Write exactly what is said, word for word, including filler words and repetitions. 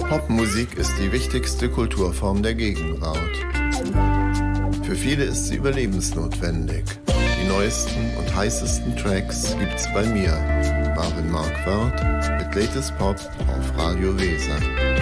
Popmusik ist die wichtigste Kulturform der Gegenwart. Für viele ist sie überlebensnotwendig. Die neuesten und heißesten Tracks gibt's bei mir, Marvin Marquardt, mit Latest Pop auf Radio Weser.